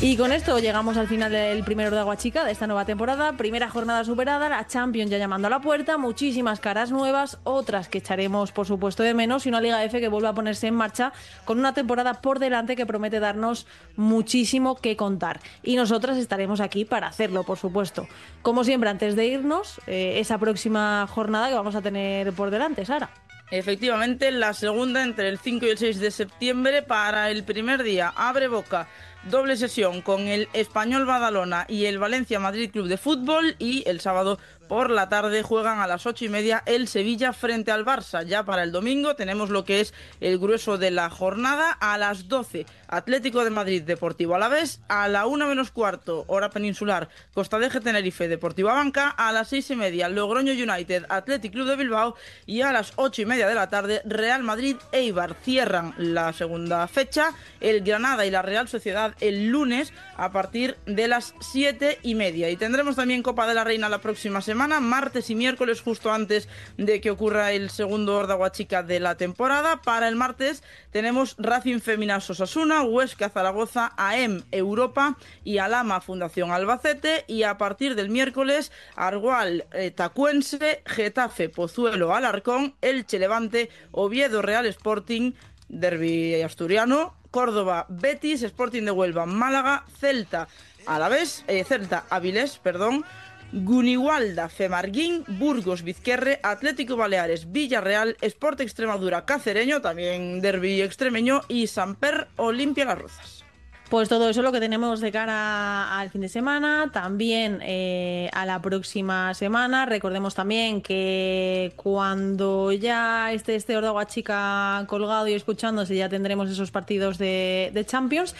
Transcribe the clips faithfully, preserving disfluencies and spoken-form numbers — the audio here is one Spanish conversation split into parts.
Y con esto llegamos al final del primer Ordago Chica de esta nueva temporada. Primera jornada superada, la Champions ya llamando a la puerta, muchísimas caras nuevas, otras que echaremos por supuesto de menos y una Liga F que vuelve a ponerse en marcha con una temporada por delante que promete darnos muchísimo que contar. Y nosotras estaremos aquí para hacerlo, por supuesto. Como siempre, antes de irnos, eh, esa próxima jornada que vamos a tener por delante, Sara. Efectivamente, la segunda entre el cinco y el seis de septiembre. Para el primer día abre boca doble sesión con el Español Badalona y el Valencia Madrid Club de Fútbol, y el sábado por la tarde juegan a las ocho y media el Sevilla frente al Barça. Ya para el domingo tenemos lo que es el grueso de la jornada. A las doce, Atlético de Madrid Deportivo Alavés. A la una menos cuarto, hora peninsular, Costa de Tenerife Deportivo Abanca. A las seis y media, Logroño United Athletic Club de Bilbao. Y a las ocho y media de la tarde, Real Madrid Eibar. Cierran la segunda fecha el Granada y la Real Sociedad el lunes a partir de las siete y media. Y tendremos también Copa de la Reina la próxima semana, martes y miércoles, justo antes de que ocurra el segundo Ordago Chica de la temporada. Para el martes tenemos Racing Feminas Osasuna, Huesca Zaragoza, A E M Europa y Alama Fundación Albacete. Y a partir del miércoles, Argual eh, Tacuense, Getafe Pozuelo Alarcón, Elche Levante, Oviedo Real Sporting, derbi asturiano, Córdoba Betis, Sporting de Huelva Málaga, Celta Alavés, eh, Celta Avilés, perdón, Gunigualda Femarguín, Burgos Vizquerre, Atlético Baleares Villarreal, Sport Extremadura Cacereño, también derbi extremeño, y Samper Olimpia Las Rozas. Pues todo eso es lo que tenemos de cara al fin de semana, también eh, a la próxima semana. Recordemos también que cuando ya esté este Ordago Chica colgado y escuchándose, ya tendremos esos partidos de, de Champions,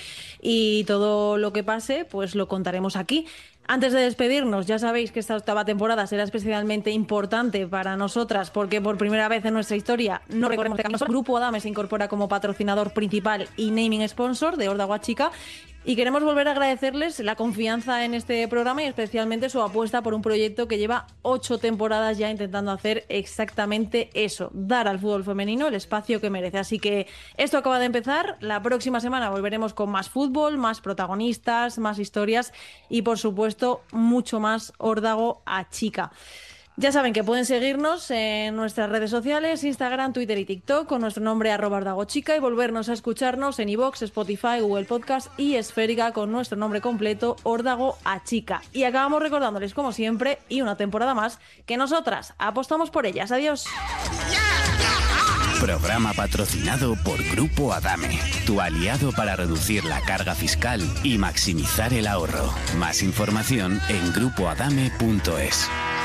y todo lo que pase pues lo contaremos aquí. Antes de despedirnos, ya sabéis que esta octava temporada será especialmente importante para nosotras porque por primera vez en nuestra historia, no recordemos que el Grupo Adame se incorpora como patrocinador principal y naming sponsor de Ordago Chica. Y queremos volver a agradecerles la confianza en este programa y especialmente su apuesta por un proyecto que lleva ocho temporadas ya intentando hacer exactamente eso, dar al fútbol femenino el espacio que merece. Así que esto acaba de empezar, la próxima semana volveremos con más fútbol, más protagonistas, más historias y por supuesto mucho más Ordago Chica. Ya saben que pueden seguirnos en nuestras redes sociales, Instagram, Twitter y TikTok con nuestro nombre arroba Ordago Chica, y volvernos a escucharnos en iVoox, Spotify, Google Podcast y Esférica con nuestro nombre completo, Ordago Chica. Y acabamos recordándoles, como siempre, y una temporada más, que nosotras apostamos por ellas. Adiós. Programa patrocinado por Grupo Adame, tu aliado para reducir la carga fiscal y maximizar el ahorro. Más información en grupo adame punto es.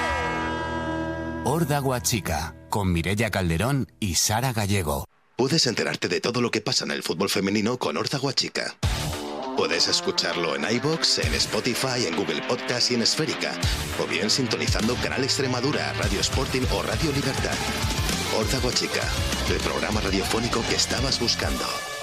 Ordago Chica, con Mireia Calderón y Sara Gallego. Puedes enterarte de todo lo que pasa en el fútbol femenino con Ordago Chica. Puedes escucharlo en iVoox, en Spotify, en Google Podcast y en Esférica, o bien sintonizando Canal Extremadura, Radio Sporting o Radio Libertad. Ordago Chica, el programa radiofónico que estabas buscando.